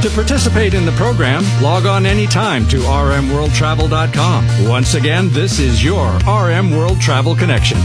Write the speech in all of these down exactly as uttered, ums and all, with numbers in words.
To participate in the program, log on anytime to r m world travel dot com. Once again, this is your R M World Travel Connection.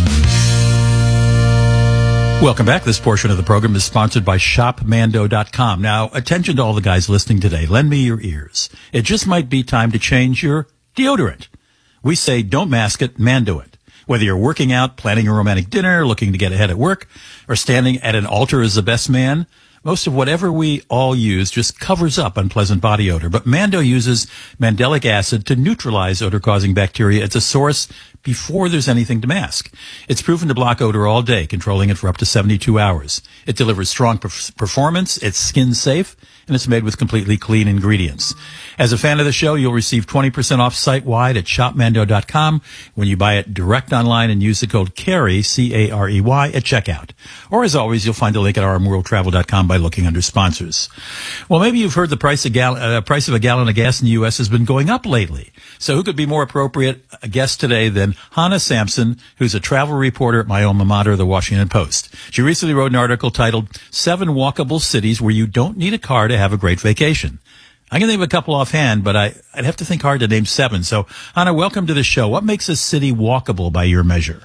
Welcome back. This portion of the program is sponsored by shop mando dot com. Now, attention to all the guys listening today. Lend me your ears. It just might be time to change your deodorant. We say don't mask it, Mando it. Whether you're working out, planning a romantic dinner, looking to get ahead at work, or standing at an altar as the best man, most of whatever we all use just covers up unpleasant body odor. But Mando uses mandelic acid to neutralize odor-causing bacteria at the source before there's anything to mask. It's proven to block odor all day, controlling it for up to seventy-two hours. It delivers strong perf- performance, it's skin-safe, and it's made with completely clean ingredients. As a fan of the show, you'll receive twenty percent off site-wide at shop mando dot com when you buy it direct online and use the code CAREY, C A R E Y, at checkout. Or, as always, you'll find a link at r m world travel dot com by looking under sponsors. Well, maybe you've heard the price of, gal- uh, price of a gallon of gas in the U S has been going up lately. So who could be more appropriate a guest today than Hannah Sampson, who's a travel reporter at my alma mater, the Washington Post. She recently wrote an article titled Seven Walkable Cities Where You Don't Need a Car to Have a Great Vacation. I can think of a couple offhand, but I, I'd have to think hard to name seven. So, Hannah, welcome to the show. What makes a city walkable by your measure?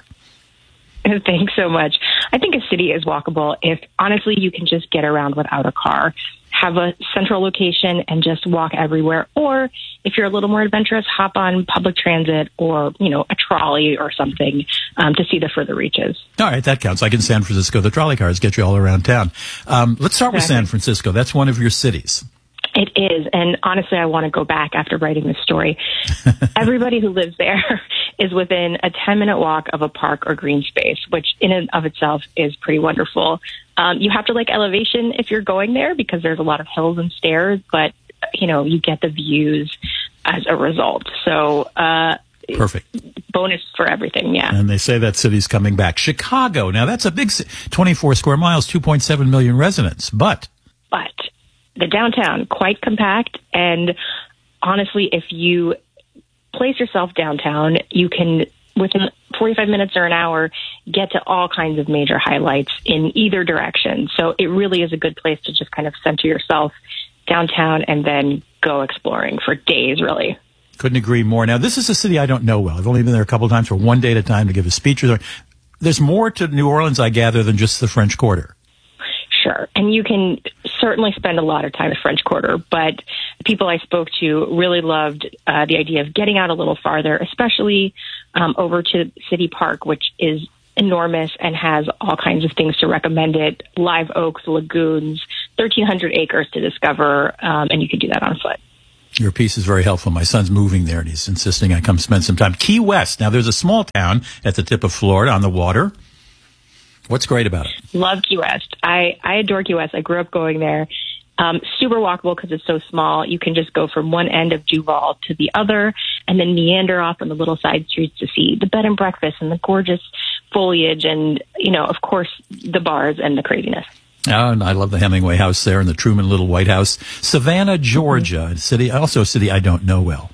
Thanks so much. I think a city is walkable if, honestly, you can just get around without a car, have a central location, and just walk everywhere. Or if you're a little more adventurous, hop on public transit or, you know, a trolley or something um, to see the further reaches. All right, that counts. Like in San Francisco, the trolley cars get you all around town. Um, let's start exactly. with San Francisco. That's one of your cities. It is. And honestly, I want to go back after writing this story. Everybody who lives there is within a ten-minute walk of a park or green space, which in and of itself is pretty wonderful. Um, you have to like elevation if you're going there because there's a lot of hills and stairs, but, you know, you get the views as a result. So, uh, perfect. Bonus for everything, yeah. And they say that city's coming back. Chicago, now that's a big city, twenty-four square miles, two point seven million residents, but... But... the downtown, quite compact, and honestly, if you place yourself downtown, you can, within forty-five minutes or an hour, get to all kinds of major highlights in either direction. So it really is a good place to just kind of center yourself downtown and then go exploring for days, really. Couldn't agree more. Now, this is a city I don't know well. I've only been there a couple of times for one day at a time to give a speech. There's more to New Orleans, I gather, than just the French Quarter. Sure. And you can certainly spend a lot of time at the French Quarter, but people I spoke to really loved uh, the idea of getting out a little farther, especially um, over to City Park, which is enormous and has all kinds of things to recommend it. Live oaks, lagoons, thirteen hundred acres to discover, um, and you can do that on foot. Your piece is very helpful. My son's moving there, and he's insisting I come spend some time. Key West. Now, there's a small town at the tip of Florida on the water. What's great about it? Love Key West. I, I adore Key West. I grew up going there. Um, super walkable because it's so small. You can just go from one end of Duval to the other and then meander off on the little side streets to see the bed and breakfast and the gorgeous foliage and, you know, of course, the bars and the craziness. Oh, and I love the Hemingway House there and the Truman Little White House. Savannah, Georgia, mm-hmm. a city, also a city I don't know well.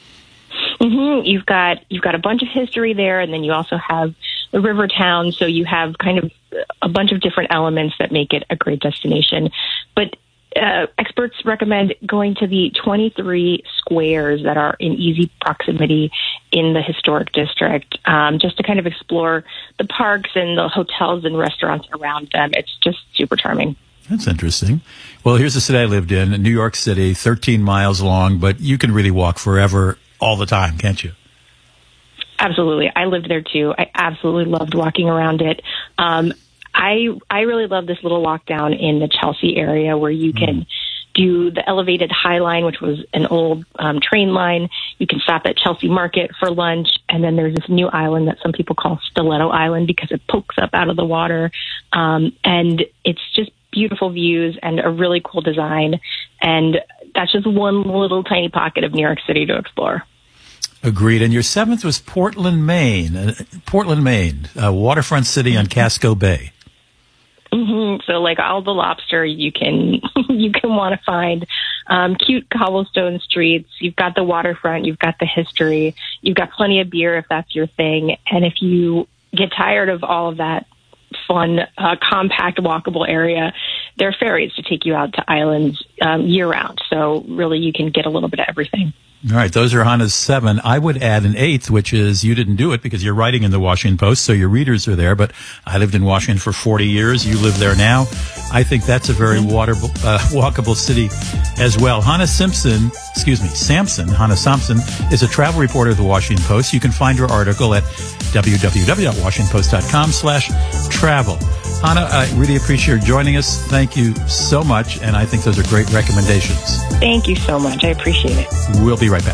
Mm-hmm. You've got you've got a bunch of history there, and then you also have the river town, so you have kind of a bunch of different elements that make it a great destination. But uh, experts recommend going to the twenty-three squares that are in easy proximity in the historic district, um, just to kind of explore the parks and the hotels and restaurants around them. It's just super charming. That's interesting. Well, here's the city I lived in, New York City, thirteen miles long, but you can really walk forever all the time, can't you? Absolutely. I lived there too. I absolutely loved walking around it. Um, I I really love this little walk down in the Chelsea area where you can mm. do the elevated High Line, which was an old um, train line. You can stop at Chelsea Market for lunch. And then there's this new island that some people call Stiletto Island because it pokes up out of the water. Um, and it's just beautiful views and a really cool design. And that's just one little tiny pocket of New York City to explore. Agreed. And your seventh was Portland, Maine. Uh, Portland, Maine, a waterfront city on Casco Bay. Mm-hmm. So, like all the lobster you can you can want to find, um, cute cobblestone streets. You've got the waterfront. You've got the history. You've got plenty of beer if that's your thing. And if you get tired of all of that fun, uh, compact, walkable area, there are ferries to take you out to islands um, year-round. So really, you can get a little bit of everything. All right, those are Hannah's seven. I would add an eighth, which is you didn't do it because you're writing in the Washington Post, so your readers are there. But I lived in Washington for forty years. You live there now. I think that's a very waterable, uh, walkable city as well. Hannah Simpson, excuse me, Sampson, Hannah Sampson is a travel reporter of the Washington Post. You can find her article at www.washingtonpost.com slash travel. Hannah, I really appreciate your joining us. Thank you so much, and I think those are great recommendations. Thank you so much. I appreciate it. We'll be right back.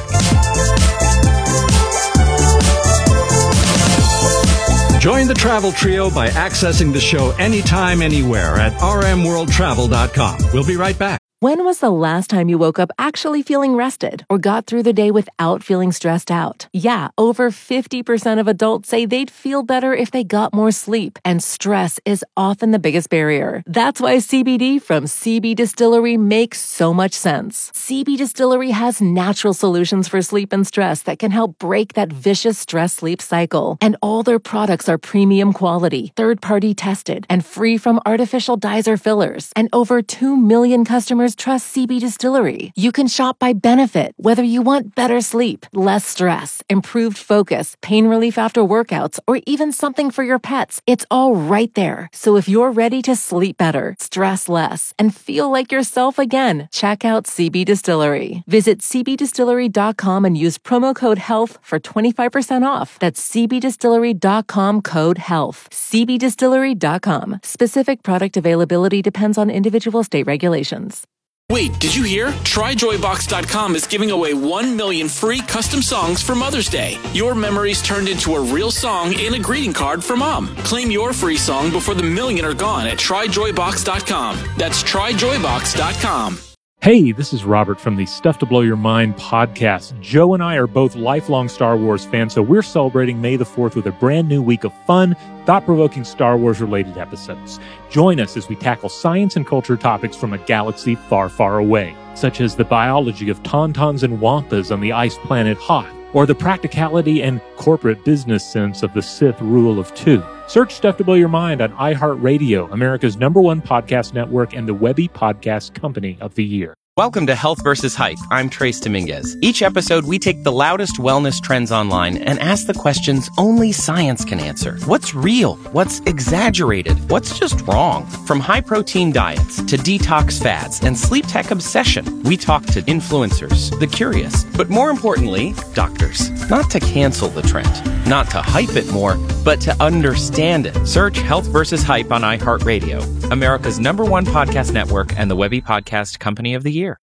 Join the Travel Trio by accessing the show anytime, anywhere at r m world travel dot com. We'll be right back. When was the last time you woke up actually feeling rested or got through the day without feeling stressed out? Yeah, over fifty percent of adults say they'd feel better if they got more sleep, and stress is often the biggest barrier. That's why C B D from C B Distillery makes so much sense. C B Distillery has natural solutions for sleep and stress that can help break that vicious stress-sleep cycle. And all their products are premium quality, third-party tested, and free from artificial dyes or fillers. And over two million customers trust C B Distillery. You can shop by benefit, whether you want better sleep, less stress, improved focus, pain relief after workouts, or even something for your pets. It's all right there. So if you're ready to sleep better, stress less, and feel like yourself again, check out C B Distillery. Visit c b distillery dot com and use promo code HEALTH for twenty-five percent off. That's c b distillery dot com code HEALTH. c b distillery dot com. Specific product availability depends on individual state regulations. Wait, did you hear? Try joy box dot com is giving away one million free custom songs for Mother's Day. Your memories turned into a real song in a greeting card for Mom. Claim your free song before the million are gone at try joy box dot com. That's try joy box dot com. Hey, this is Robert from the Stuff to Blow Your Mind podcast. Joe and I are both lifelong Star Wars fans, so we're celebrating May the fourth with a brand new week of fun, thought-provoking Star Wars-related episodes. Join us as we tackle science and culture topics from a galaxy far, far away, such as the biology of tauntauns and wampas on the ice planet Hoth, or the practicality and corporate business sense of the Sith rule of two. Search Stuff to Blow Your Mind on iHeartRadio, America's number one podcast network and the Webby Podcast Company of the Year. Welcome to Health versus Hype. I'm Trace Dominguez. Each episode, we take the loudest wellness trends online and ask the questions only science can answer. What's real? What's exaggerated? What's just wrong? From high-protein diets to detox fads and sleep tech obsession, we talk to influencers, the curious, but more importantly, doctors. Not to cancel the trend, not to hype it more, but to understand it. Search Health versus Hype on iHeartRadio, America's number one podcast network and the Webby Podcast Company of the Year.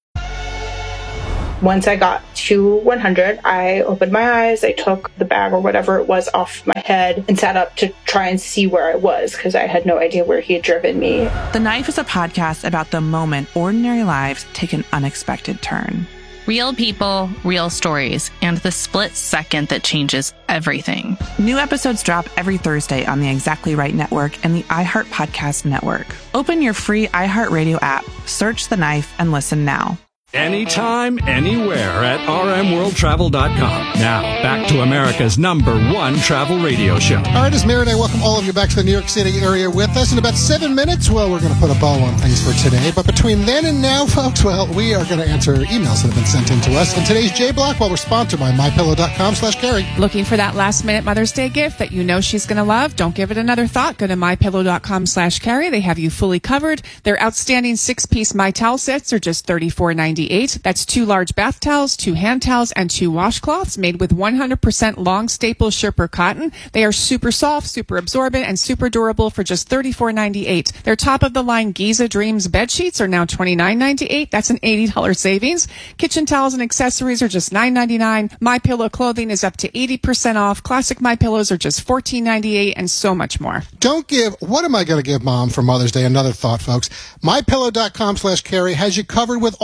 Once I got to one hundred, I opened my eyes, I took the bag or whatever it was off my head and sat up to try and see where I was because I had no idea where he had driven me. The Knife is a podcast about the moment ordinary lives take an unexpected turn. Real people, real stories, and the split second that changes everything. New episodes drop every Thursday on the Exactly Right Network and the iHeart Podcast Network. Open your free iHeartRadio app, search The Knife, and listen now. Anytime, anywhere at r m world travel dot com. Now, back to America's number one travel radio show. All right, it's Mayor, and I welcome all of you back to the New York City area with us. In about seven minutes, well, we're going to put a bow on things for today. But between then and now, folks, well, we are going to answer emails that have been sent in to us. And today's J Block, well, we're sponsored by my pillow dot com slash Carrie. Looking for that last-minute Mother's Day gift that you know she's going to love? Don't give it another thought. Go to my pillow dot com slash Carrie. They have you fully covered. Their outstanding six-piece My Towel sets are just thirty-four ninety-eight. That's two large bath towels, two hand towels, and two washcloths made with one hundred percent long staple Sherper cotton. They are super soft, super absorbent, and super durable for just thirty-four ninety-eight. Their top-of-the-line Giza Dreams bed sheets are now twenty-nine ninety-eight. That's an eighty dollars savings. Kitchen towels and accessories are just nine ninety-nine. My Pillow clothing is up to eighty percent off. Classic My Pillows are just fourteen ninety-eight, and so much more. Don't give, what am I going to give Mom for Mother's Day? Another thought, folks. my pillow dot com slash Carrie has you covered with all these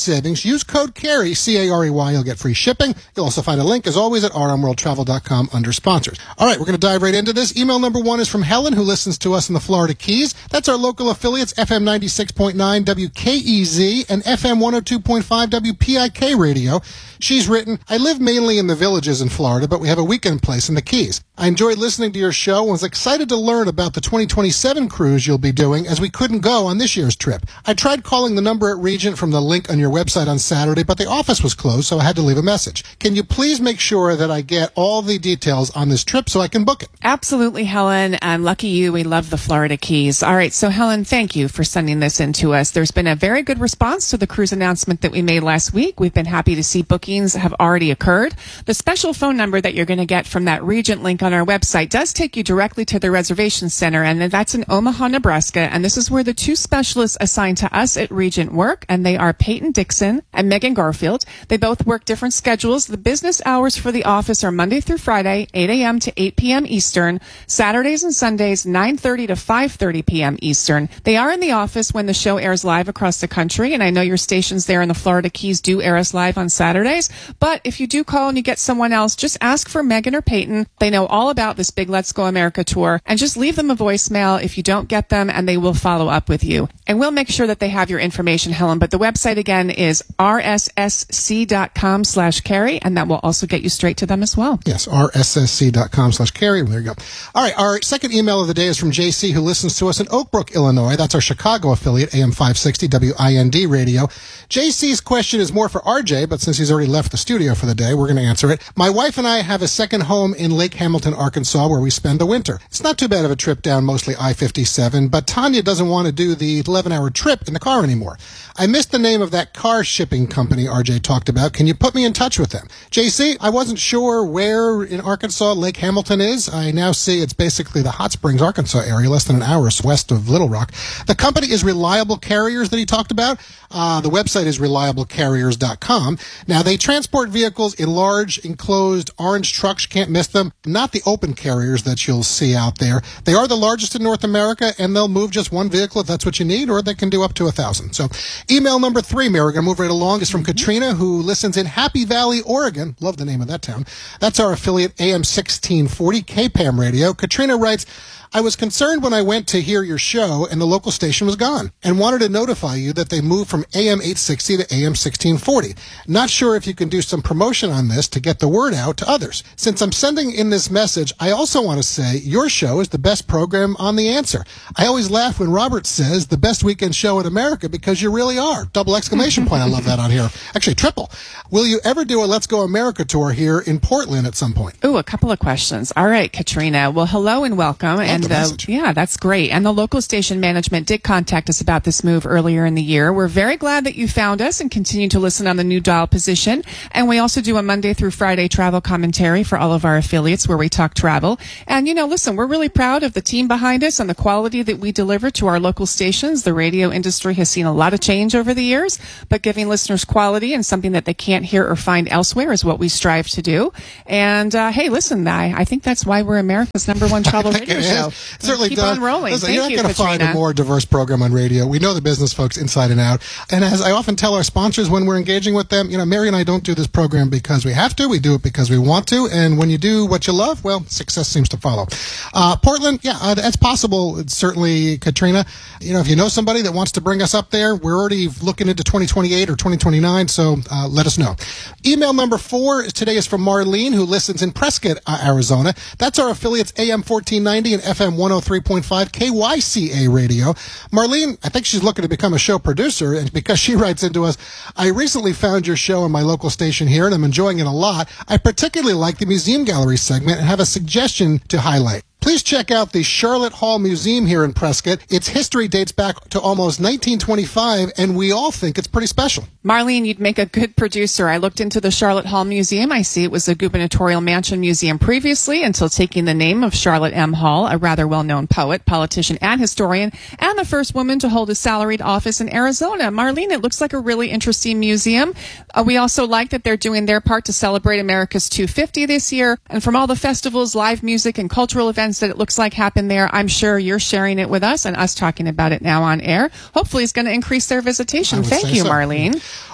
savings. Use code CAREY, C A R E Y. You'll get free shipping. You'll also find a link, as always, at r m world travel dot com under sponsors. All right, we're going to dive right into this. Email number one is from Helen, who listens to us in the Florida Keys. That's our local affiliates, F M ninety-six point nine W K E Z and F M one oh two point five W P I K radio. She's written, I live mainly in the villages in Florida, but we have a weekend place in the Keys. I enjoyed listening to your show and was excited to learn about the twenty twenty-seven cruise you'll be doing, as we couldn't go on this year's trip. I tried calling the number at Regent from the link on your website on Saturday, but the office was closed, so I had to leave a message. Can you please make sure that I get all the details on this trip so I can book it? Absolutely, Helen. And lucky you, we love the Florida Keys. All right, so Helen, thank you for sending this in to us. There's been a very good response to the cruise announcement that we made last week. We've been happy to see bookings have already occurred. The special phone number that you're going to get from that Regent link on our website does take you directly to the reservation center, and that's in Omaha, Nebraska. And this is where the two specialists assigned to us at Regent work, and they are Peyton Dixon and Megan Garfield. They both work different schedules. The business hours for the office are Monday through Friday, eight a.m. to eight p.m. Eastern, Saturdays and Sundays, nine thirty to five thirty p.m. Eastern. They are in the office when the show airs live across the country, and I know your stations there in the Florida Keys do air us live on Saturdays. But if you do call and you get someone else, just ask for Megan or Peyton. They know all about this big Let's Go America tour, and just leave them a voicemail if you don't get them, and they will follow up with you. And we'll make sure that they have your information, Helen. But the website again is r s s c dot com slash carry, and that will also get you straight to them as well. Yes, r s s c dot com slash carry. There you go. All right, our second email of the day is from J C, who listens to us in Oak Brook, Illinois. That's our Chicago affiliate, A M five sixty W I N D radio. J C's question is more for R J, but since he's already left the studio for the day, we're going to answer it. My wife and I have a second home in Lake Hamilton, Arkansas, where we spend the winter. It's not too bad of a trip down mostly I fifty-seven, but Tanya doesn't want to do the eleven-hour trip in the car anymore. I missed the name of that car shipping company R J talked about. Can you put me in touch with them? J C, I wasn't sure where in Arkansas Lake Hamilton is. I now see it's basically the Hot Springs, Arkansas area, less than an hour west of Little Rock. The company is Reliable Carriers that he talked about. Uh, the website is reliable carriers dot com. Now, they transport vehicles in large, enclosed, orange trucks. You can't miss them. Not the open carriers that you'll see out there. They are the largest in North America, and they'll move just one vehicle if that's what you need, or they can do up to a thousand. So, email number three, Mary, we're going to move right along, is from Katrina, who listens in Happy Valley, Oregon. Love the name of that town. That's our affiliate, A M sixteen forty K P A M radio. Katrina writes, I was concerned when I went to hear your show and the local station was gone, and wanted to notify you that they moved from A M eight sixty to A M sixteen forty. Not sure if you can do some promotion on this to get the word out to others. Since I'm sending in this message, I also want to say your show is the best program on The Answer. I always laugh when Robert says the best weekend show in America, because you really are. Double exclamation point. I love that on here. Actually, triple. Will you ever do a Let's Go America tour here in Portland at some point? Ooh, a couple of questions. All right, Katrina. Well, hello and welcome. Love and uh, yeah, that's great. And the local station management did contact us about this move earlier in the year. We're very glad that you found us and continue to listen on the new dial position. And we also do a Monday through Friday travel commentary for all of our affiliates where we talk travel. And, you know, listen, we're really proud of the team behind us and the quality that we deliver to our local stations. The radio industry has seen a lot of change over the years, but giving listeners quality and something that they can't hear or find elsewhere is what we strive to do. And, uh, hey, listen, I, I think that's why we're America's number one travel radio show. Certainly keep done. on rolling. Listen, Thank you're not you, going to find a more diverse program on radio. We know the business folks inside and out. And as I often tell our sponsors when we're engaging with them, you know, Mary and I don't do this program because we have to. We do it because we want to. And when you do what you love, well, success seems to follow. Uh, Portland, yeah, uh, that's possible. It's certainly, Katrina, you know, if you know somebody that wants to bring us up there, we're already looking into twenty twenty-eight or twenty twenty-nine. So uh, let us know. Email number four today is from Marlene, who listens in Prescott, uh, Arizona. That's our affiliates, A M fourteen ninety and F M one oh three point five K Y C A radio. Marlene, I think she's looking to become a show producer, and because she writes into us, I recently found your show on my local station here, and I'm enjoying it a lot. I particularly like the Museum Gallery segment and have a suggestion to highlight. Please check out the Charlotte Hall Museum here in Prescott. Its history dates back to almost nineteen twenty-five, and we all think it's pretty special. Marlene, you'd make a good producer. I looked into the Charlotte Hall Museum. I see it was a gubernatorial mansion museum previously until taking the name of Charlotte M. Hall, a rather well-known poet, politician, and historian, and the first woman to hold a salaried office in Arizona. Marlene, it looks like a really interesting museum. Uh, we also like that they're doing their part to celebrate America's two fifty this year. And from all the festivals, live music, and cultural events that it looks like happen there, I'm sure you're sharing it with us and us talking about it now on air. Hopefully it's going to increase their visitation. Thank you, so. Marlene.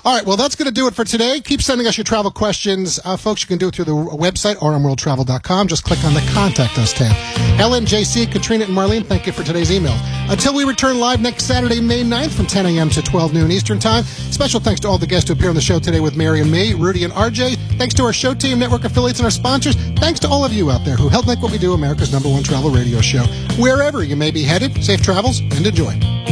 All right, well, that's going to do it for today. Keep sending us your travel questions. Uh, folks, you can do it through the website, r m world travel dot com. Just click on the Contact Us tab. Ellen, J C, Katrina, and Marlene, thank you for today's email. Until we return live next Saturday, May ninth from ten a.m. to twelve noon Eastern Time. Special thanks to all the guests who appear on the show today with Mary and me, Rudy and R J. Thanks to our show team, network affiliates, and our sponsors. Thanks to all of you out there who help make what we do America's number one travel radio show. Wherever you may be headed, safe travels and enjoy.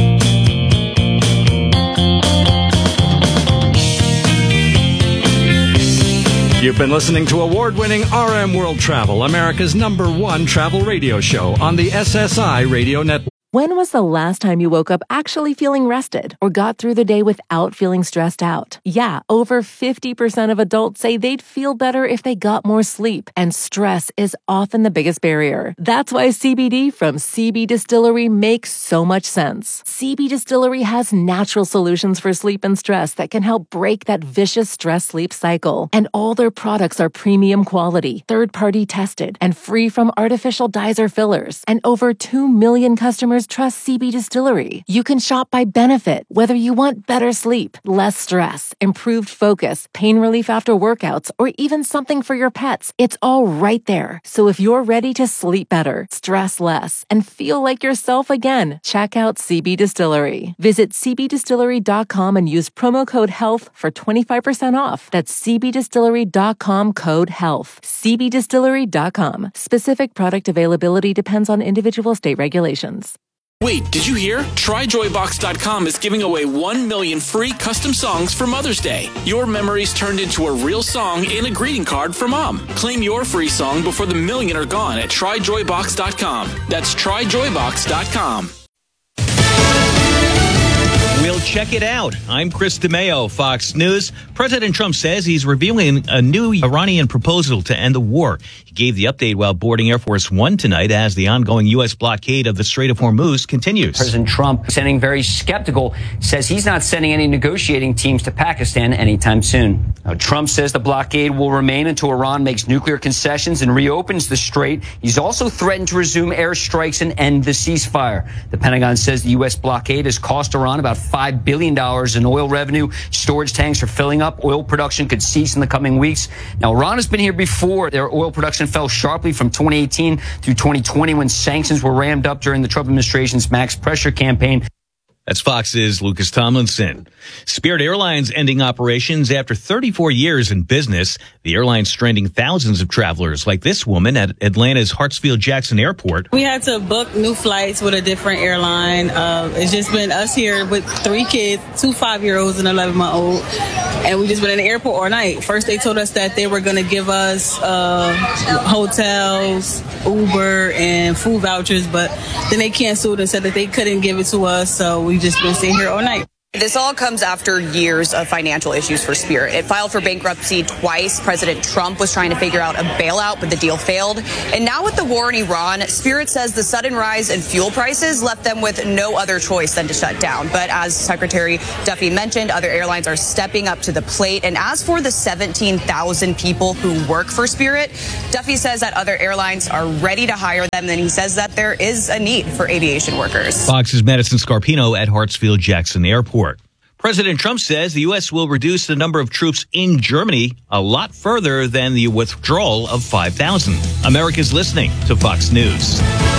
You've been listening to award-winning R M World Travel, America's number one travel radio show on the S S I Radio Network. When was the last time you woke up actually feeling rested or got through the day without feeling stressed out? Yeah, over fifty percent of adults say they'd feel better if they got more sleep, and stress is often the biggest barrier. That's why C B D from C B Distillery makes so much sense. C B Distillery has natural solutions for sleep and stress that can help break that vicious stress-sleep cycle. And all their products are premium quality, third-party tested, and free from artificial dyes or fillers. And over two million customers trust C B Distillery. You can shop by benefit, whether you want better sleep, less stress, improved focus, pain relief after workouts, or even something for your pets. It's all right there. So if you're ready to sleep better, stress less, and feel like yourself again, check out C B Distillery. Visit c b distillery dot com and use promo code HEALTH for twenty-five percent off. That's c b distillery dot com code HEALTH. c b distillery dot com. Specific product availability depends on individual state regulations. Wait, did you hear? try joy box dot com is giving away one million free custom songs for Mother's Day. Your memories turned into a real song in a greeting card for Mom. Claim your free song before the million are gone at try joy box dot com. That's try joy box dot com. We'll check it out. I'm Chris DeMeo, Fox News. President Trump says he's reviewing a new Iranian proposal to end the war. He gave the update while boarding Air Force One tonight as the ongoing U S blockade of the Strait of Hormuz continues. President Trump, sounding very skeptical, says he's not sending any negotiating teams to Pakistan anytime soon. Now, Trump says the blockade will remain until Iran makes nuclear concessions and reopens the strait. He's also threatened to resume airstrikes and end the ceasefire. The Pentagon says the U S blockade has cost Iran about five billion dollars in oil revenue. Storage tanks are filling up. Oil production could cease in the coming weeks. Now, Iran has been here before. Their oil production fell sharply from twenty eighteen through twenty twenty when sanctions were ramped up during the Trump administration's max pressure campaign. That's Fox's Lucas Tomlinson. Spirit Airlines ending operations after thirty-four years in business. The airline's stranding thousands of travelers like this woman at Atlanta's Hartsfield-Jackson Airport. We had to book new flights with a different airline. Uh, it's just been us here with three kids, two five-year-olds and an eleven-month-old. And we just been in the airport all night. First, they told us that they were going to give us uh, hotels, Uber, and food vouchers. But then they canceled and said that they couldn't give it to us. So we just been sitting here all night. This all comes after years of financial issues for Spirit. It filed for bankruptcy twice. President Trump was trying to figure out a bailout, but the deal failed. And now with the war in Iran, Spirit says the sudden rise in fuel prices left them with no other choice than to shut down. But as Secretary Duffy mentioned, other airlines are stepping up to the plate. And as for the seventeen thousand people who work for Spirit, Duffy says that other airlines are ready to hire them. And he says that there is a need for aviation workers. Fox's Madison Scarpino at Hartsfield-Jackson Airport. President Trump says the U S will reduce the number of troops in Germany a lot further than the withdrawal of five thousand. America's listening to Fox News.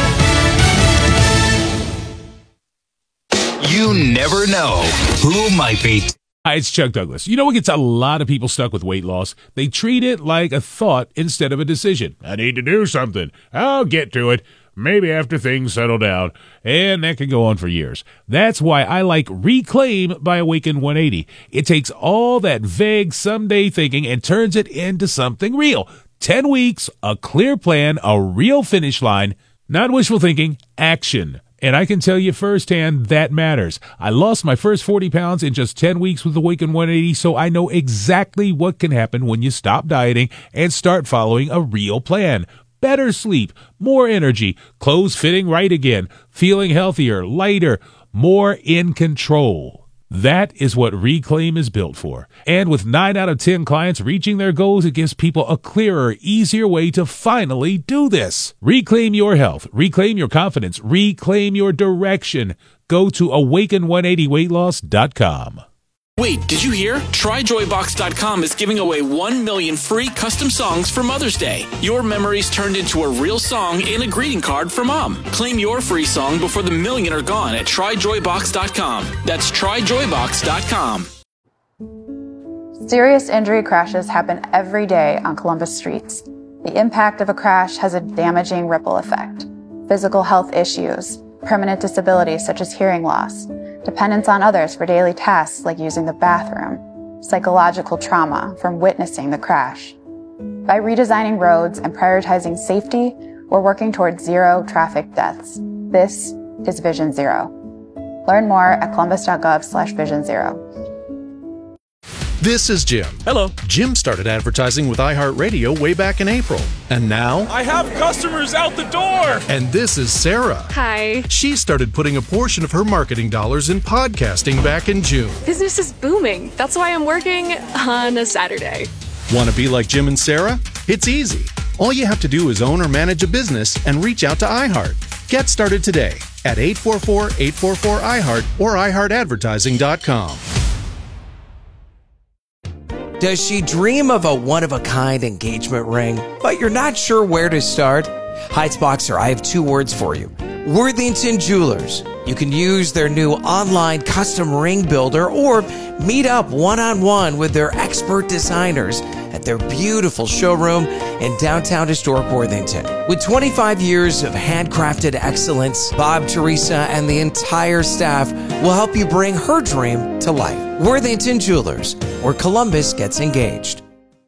You never know who might be. Hi, it's Chuck Douglas. You know what gets a lot of people stuck with weight loss? They treat it like a thought instead of a decision. I need to do something. I'll get to it. Maybe after things settle down. And that can go on for years. That's why I like Reclaim by Awaken one eighty. It takes all that vague someday thinking and turns it into something real. Ten weeks, a clear plan, a real finish line. Not wishful thinking, action. And I can tell you firsthand that matters. I lost my first forty pounds in just ten weeks with Awaken one eighty, so I know exactly what can happen when you stop dieting and start following a real plan. Better sleep, more energy, clothes fitting right again, feeling healthier, lighter, more in control. That is what Reclaim is built for. And with nine out of ten clients reaching their goals, it gives people a clearer, easier way to finally do this. Reclaim your health, reclaim your confidence, reclaim your direction. Go to awaken one eighty weight loss dot com. Wait, did you hear? Try Joy Box dot com is giving away one million free custom songs for Mother's Day. Your memories turned into a real song and a greeting card for Mom. Claim your free song before the million are gone at Try Joy Box dot com. That's Try Joy Box dot com. Serious injury crashes happen every day on Columbus streets. The impact of a crash has a damaging ripple effect. Physical health issues, permanent disabilities such as hearing loss, dependence on others for daily tasks like using the bathroom, psychological trauma from witnessing the crash. By redesigning roads and prioritizing safety, we're working towards zero traffic deaths. This is Vision Zero. Learn more at columbus.gov slash vision zero. This is Jim. Hello. Jim started advertising with iHeartRadio way back in April. And now... I have customers out the door! And this is Sarah. Hi. She started putting a portion of her marketing dollars in podcasting back in June. Business is booming. That's why I'm working on a Saturday. Want to be like Jim and Sarah? It's easy. All you have to do is own or manage a business and reach out to iHeart. Get started today at eight four four, eight four four, I heart or i heart advertising dot com. Does she dream of a one-of-a-kind engagement ring, but you're not sure where to start? Heights Boxer, I have two words for you. Worthington Jewelers. You can use their new online custom ring builder or meet up one-on-one with their expert designers at their beautiful showroom in downtown historic Worthington. With twenty-five years of handcrafted excellence, Bob, Teresa, and the entire staff will help you bring her dream to life. Worthington Jewelers, where Columbus gets engaged.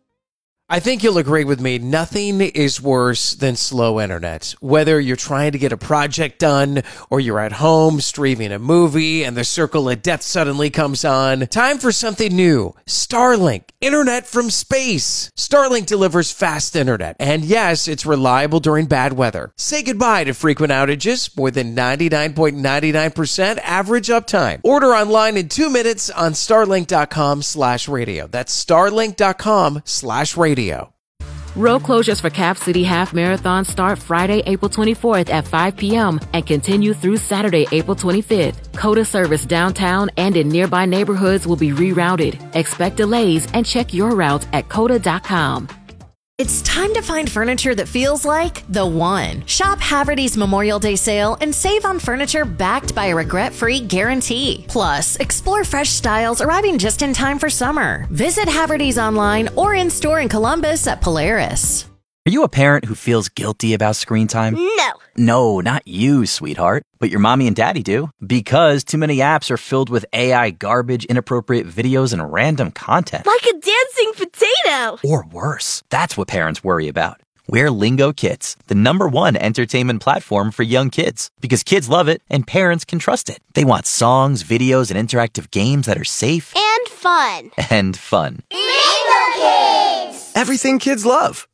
I think you'll agree with me, nothing is worse than slow internet. Whether you're trying to get a project done or you're at home streaming a movie and the circle of death suddenly comes on, time for something new. Starlink, internet from space. Starlink delivers fast internet, and yes, it's reliable during bad weather. Say goodbye to frequent outages, more than ninety-nine point nine nine percent average uptime. Order online in two minutes on starlink.com slash radio. That's starlink.com slash radio. Road closures for Cap City Half Marathon start Friday, April twenty-fourth at five p.m. and continue through Saturday, April twenty-fifth. COTA service downtown and in nearby neighborhoods will be rerouted. Expect delays and check your routes at cota dot com. It's time to find furniture that feels like the one. Shop Haverty's Memorial Day sale and save on furniture backed by a regret-free guarantee. Plus, explore fresh styles arriving just in time for summer. Visit Haverty's online or in-store in Columbus at Polaris. Are you a parent who feels guilty about screen time? No. No, not you, sweetheart. But your mommy and daddy do. Because too many apps are filled with A I garbage, inappropriate videos, and random content. Like a dancing potato! Or worse. That's what parents worry about. We're Lingo Kids, the number one entertainment platform for young kids. Because kids love it and parents can trust it. They want songs, videos, and interactive games that are safe. And fun. And fun. Lingo Kids! Everything kids love.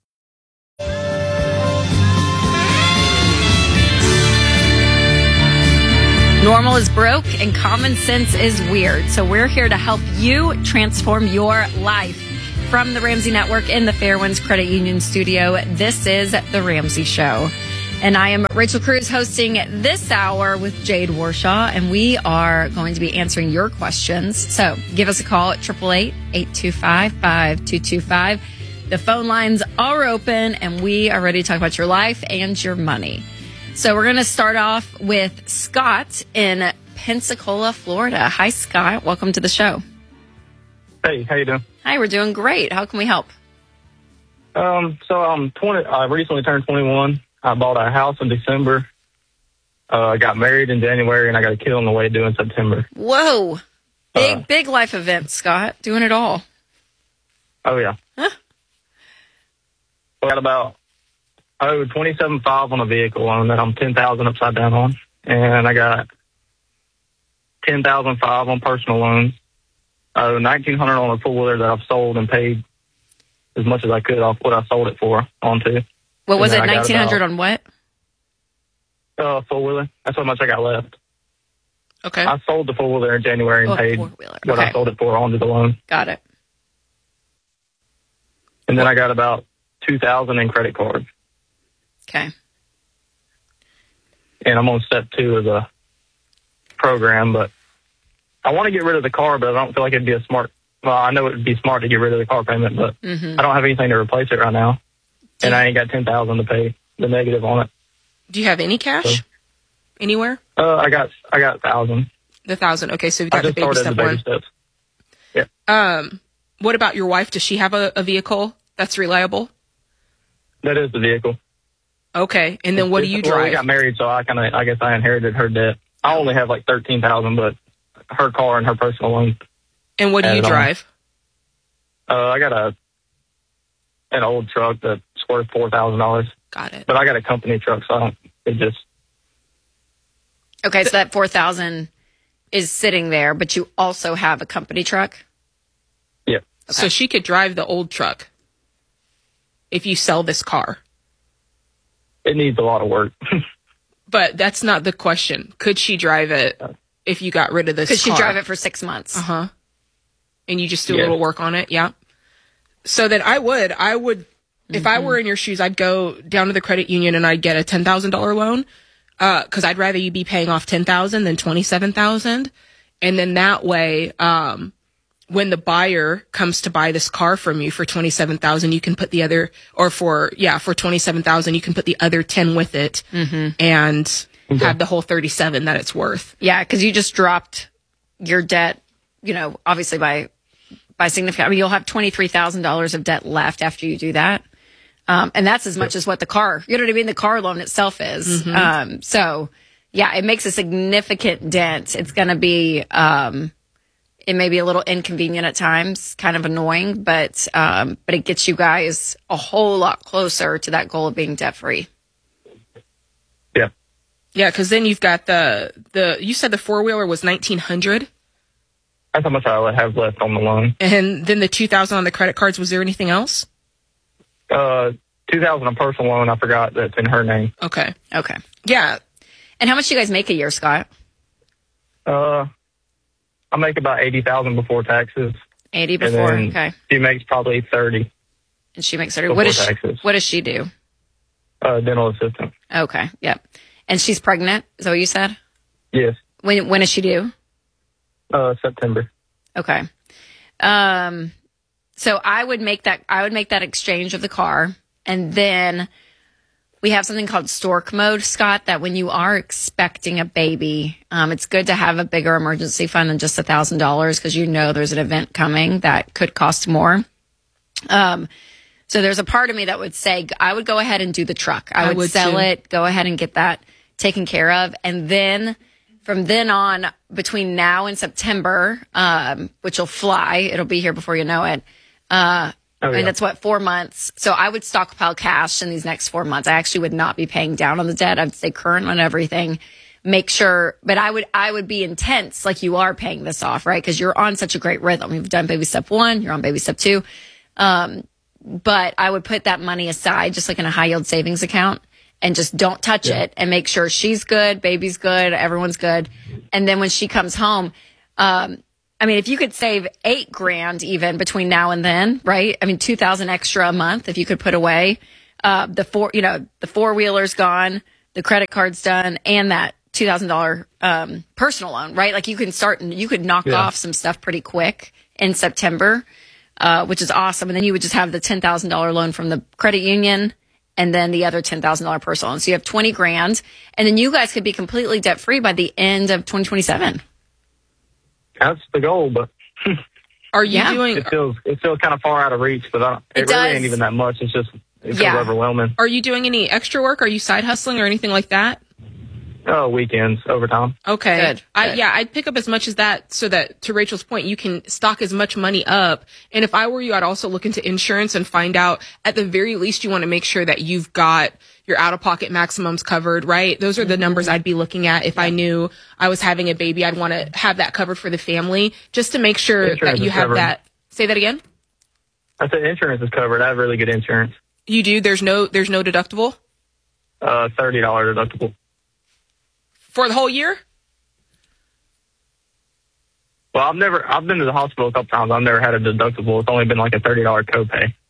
Normal is broke and common sense is weird. So we're here to help you transform your life. From the Ramsey Network in the Fairwinds Credit Union studio, this is The Ramsey Show. And I am Rachel Cruz hosting this hour with Jade Warshaw, and we are going to be answering your questions. So give us a call at eight eight eight, eight two five, five two two five. The phone lines are open, and we are ready to talk about your life and your money. So we're going to start off with Scott in Pensacola, Florida. Hi, Scott. Welcome to the show. Hey, how you doing? Hi, we're doing great. How can we help? Um, so I'm twenty. I recently turned twenty-one. I bought a house in December. Uh, I got married in January, and I got a kid on the way due in September. Whoa. Big, Uh, big life event, Scott. Doing it all. Oh, yeah. Huh? I got about oh, twenty-seven five on a vehicle loan that I'm ten thousand upside down on. And I got ten thousand five on personal loans. Oh, nineteen hundred on a four-wheeler that I've sold and paid as much as I could off what I sold it for onto. What was And it, then I got nineteen hundred about- on what? Uh, four-wheeler. That's how much I got left. Okay. I sold the four-wheeler in January and Oh, paid four-wheeler. what Okay. I sold it for onto the loan. Got it. And then I got about two thousand in credit cards. Okay. And I'm on step two of the program, but I want to get rid of the car, but I don't feel like it'd be a smart. Well, I know it would be smart to get rid of the car payment, but Mhm. I don't have anything to replace it right now, and I ain't got ten thousand to pay the negative on it. Do you have any cash So- anywhere? Uh, I got I got a thousand. The thousand. Okay, so you've I got the just baby started step the baby one. steps. Yeah. Um, what about your wife? Does she have a, a vehicle that's reliable? That is the vehicle. Okay, and then what do you Well, we drive? got married, so I kind of, I guess I inherited her debt. I only have like thirteen thousand, but her car and her personal loan. And what do you added on. drive? Uh, I got a an old truck that's worth four thousand dollars. Got it. But I got a company truck, so I don't. It just Okay, so that four thousand is sitting there, but you also have a company truck. yeah. So she could drive the old truck if you sell this car. It needs a lot of work. But that's not the question. Could she drive it if you got rid of this Could she car? drive it for six months? Uh huh. And you just do a Yeah. little work on it, yeah. So then I would, I would, if I Mm-hmm. were in your shoes, I'd go down to the credit union and I'd get a ten thousand dollars loan. Uh, cause I'd rather you be paying off ten thousand than twenty-seven thousand. And then that way, um, when the buyer comes to buy this car from you for twenty-seven thousand, you can put the other, or for, yeah, for twenty-seven thousand, you can put the other ten with it Mhm. and have the whole thirty-seven that it's worth. Yeah, because you just dropped your debt, you know, obviously by by significant. I mean, you'll have twenty-three thousand dollars of debt left after you do that. Um, and that's as much as what the car, you know what I mean? The car loan itself is. Mhm. Um, so, yeah, it makes a significant dent. It's going to be, um, it may be a little inconvenient at times, kind of annoying, but um, but it gets you guys a whole lot closer to that goal of being debt free. Yeah. Yeah, because then you've got the, the, you said the four wheeler was nineteen hundred. That's how much I have left on the loan. And then the two thousand on the credit cards. Was there anything else? Uh, two thousand on personal loan. I forgot that's in her name. Okay. Okay. Yeah. And how much do you guys make a year, Scott? Uh, I make about eighty thousand before taxes. eighty And before. then Okay. She makes probably thirty. And she makes thirty. Before What does she, taxes. what does she do? Uh, dental assistant. Okay. Yep. And she's pregnant. Is that what you said? Yes. When when is she due? Uh, September. Okay. Um, so I would make that, I would make that exchange of the car. And then we have something called stork mode, Scott, that when you are expecting a baby, um, it's good to have a bigger emergency fund than just a thousand dollars because you know there's an event coming that could cost more. Um, so there's a part of me that would say I would go ahead and do the truck. I I would, would sell too. it, go ahead and get that taken care of. And then from then on, between now and September, um, which will fly, it'll be here before you know it. Uh, Oh, yeah. and it's what, four months. So I would stockpile cash in these next four months. I actually would not be paying down on the debt. I'd stay current on everything. Make sure, but I would, I would be intense like you are paying this off, right? Because you're on such a great rhythm. You've done baby step one, you're on baby step two. Um, but I would put that money aside, just like in a high yield savings account, and just don't touch Yeah. it and make sure she's good, baby's good, everyone's good. And then when she comes home, um, I mean, if you could save eight grand even between now and then, right? I mean, two thousand extra a month if you could put away, uh, the four, you know, the four wheeler's gone, the credit card's done, and that two thousand dollars, um, personal loan, right? Like you can start and you could knock Yeah. off some stuff pretty quick in September, uh, which is awesome. And then you would just have the ten thousand dollars loan from the credit union and then the other ten thousand dollars personal loan. So you have twenty grand and then you guys could be completely debt free by the end of twenty twenty-seven. That's the goal, but Are you Yeah. doing, it feels it feels kind of far out of reach. But I don't, it, It really does. ain't even that much. It's just it feels Yeah. overwhelming. are you doing any extra work? Are you side hustling or anything like that? Oh, weekends, overtime. Okay. Good, I, good. yeah, I'd pick up as much as that so that, to Rachel's point, you can stock as much money up. And if I were you, I'd also look into insurance and find out, at the very least, you want to make sure that you've got your out-of-pocket maximums covered, right? Those are the numbers I'd be looking at. If I knew I was having a baby, I'd want to have that covered for the family just to make sure Insurance that you is have covered. that. Say that again? I said insurance is covered. I have really good insurance. You do? There's no, there's no deductible Uh, thirty dollars deductible. for the whole year? Well, I've never, I've been to the hospital a couple times. I've never had a deductible. It's only been like a thirty dollars copay.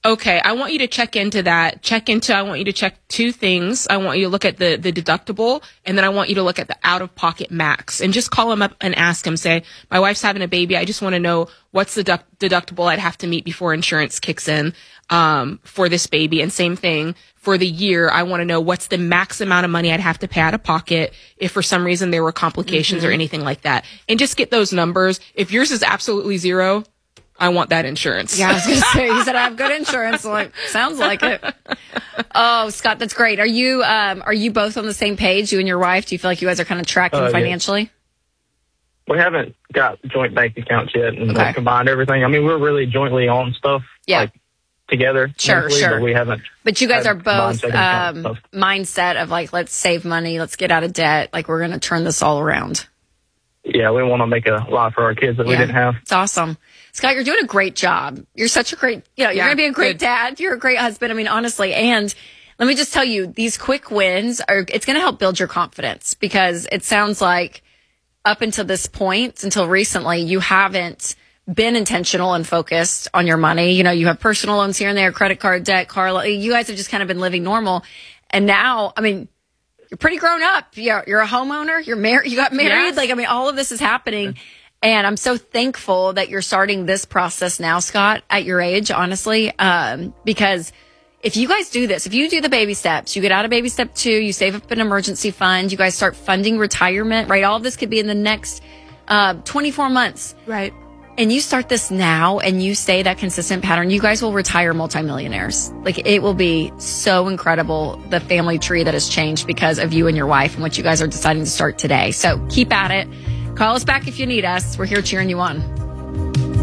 Okay, I want you to check into that. Check into, I want you to check two things. I want you to look at the, the deductible, and then I want you to look at the out-of-pocket max. And just call him up and ask him, say, my wife's having a baby. I just want to know what's the deduct- deductible I'd have to meet before insurance kicks in um, for this baby. And same thing for the year. I want to know what's the max amount of money I'd have to pay out of pocket if for some reason there were complications Mm-hmm. or anything like that. And just get those numbers. If yours is absolutely zero, I want that insurance. Yeah, I was going to say, you said I have good insurance. Like, sounds like it. Oh, Scott, that's great. Are you um, are you both on the same page, you and your wife? Do you feel like you guys are kind of tracking Uh, yeah. financially? We haven't got joint bank accounts yet and Okay. like, combined everything. I mean, we're really jointly on stuff. Yeah. Like, together. Sure, monthly, sure. But we haven't. But you guys had are combined both checking account um, stuff. mindset of like, let's save money, let's get out of debt. Like, we're going to turn this all around. Yeah, we want to make a life for our kids that we Yeah. didn't have. It's awesome. Scott, you're doing a great job. You're such a great, you know, you're Yeah, going to be a great good. dad. You're a great husband. I mean, honestly. And let me just tell you, these quick wins are, it's going to help build your confidence because it sounds like up until this point, until recently, you haven't been intentional and focused on your money. You know, you have personal loans here and there, credit card debt, car loan. You guys have just kind of been living normal. And now, I mean, you're pretty grown up. You're, you're a homeowner. You're married. You got married. Yes. Like, I mean, all of this is happening. And I'm so thankful that you're starting this process now, Scott, at your age, honestly, um, because if you guys do this, if you do the baby steps, you get out of baby step two, you save up an emergency fund, you guys start funding retirement, right? All of this could be in the next uh, twenty-four months. Right. And you start this now and you stay that consistent pattern, you guys will retire multimillionaires. Like, it will be so incredible, the family tree that has changed because of you and your wife and what you guys are deciding to start today. So keep at it. Call us back if you need us. We're here cheering you on.